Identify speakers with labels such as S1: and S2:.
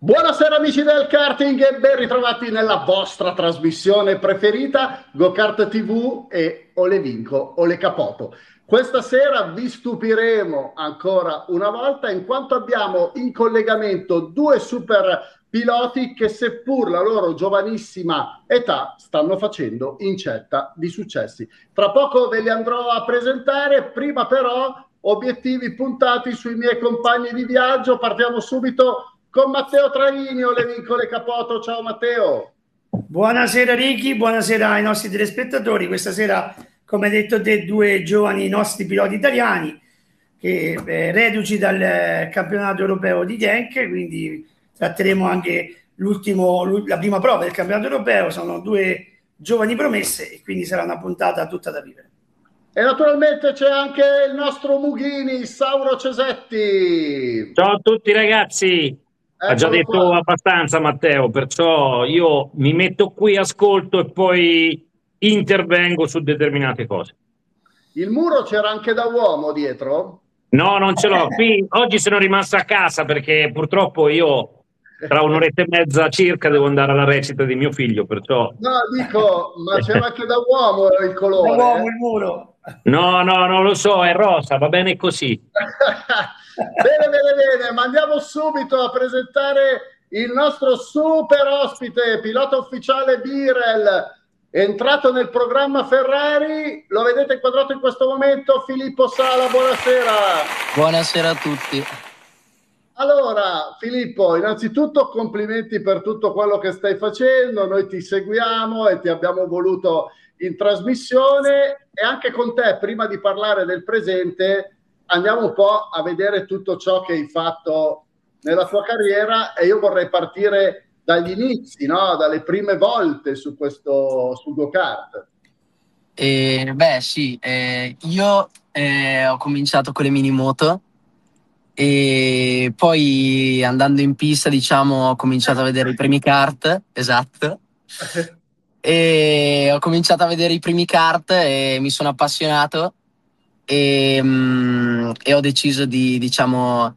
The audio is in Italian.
S1: Buonasera amici del karting e ben ritrovati nella vostra trasmissione preferita Go Kart TV e o le vinco o le capoto. Questa sera vi stupiremo ancora una volta in quanto abbiamo in collegamento due super piloti che seppur la loro giovanissima età stanno facendo incetta di successi. Tra poco ve li andrò a presentare, prima però obiettivi puntati sui miei compagni di viaggio. Partiamo subito con Matteo Traini, le vincole Capoto. Ciao Matteo.
S2: Buonasera Ricky, buonasera ai nostri telespettatori. Questa sera, come hai detto te, due giovani nostri piloti italiani che reduci dal campionato europeo di Genk, quindi tratteremo anche la prima prova del campionato europeo. Sono due giovani promesse e quindi sarà una puntata tutta da vivere.
S1: E naturalmente c'è anche il nostro Mughini, Sauro Cesetti.
S3: Ciao a tutti ragazzi, ha già
S1: Eccolo
S3: detto
S1: qua.
S3: abbastanza Matteo, perciò io mi metto qui, ascolto e poi intervengo su determinate cose.
S1: Il muro c'era anche da uomo dietro?
S3: No, non ce l'ho. Qui oggi sono rimasto a casa perché purtroppo io tra un'oretta e mezza circa devo andare alla recita di mio figlio, perciò...
S1: No, dico, ma c'era anche da uomo il
S2: Da
S1: colore?
S2: uomo il muro.
S3: No, non lo so, è rosa, va bene così.
S1: Bene, bene, bene, ma andiamo subito a presentare il nostro super ospite, pilota ufficiale Birel, entrato nel programma Ferrari, lo vedete inquadrato in questo momento, Filippo Sala, buonasera.
S4: Buonasera a tutti.
S1: Allora, Filippo, innanzitutto complimenti per tutto quello che stai facendo, noi ti seguiamo e ti abbiamo voluto in trasmissione e anche con te, prima di parlare del presente, andiamo un po' a vedere tutto ciò che hai fatto nella tua carriera e io vorrei partire dagli inizi, no? Dalle prime volte su sul go-kart.
S4: Sì, io ho cominciato con le mini moto e poi andando in pista, diciamo, ho cominciato a vedere i primi kart, esatto. E ho cominciato a vedere i primi kart e mi sono appassionato e ho deciso di, diciamo,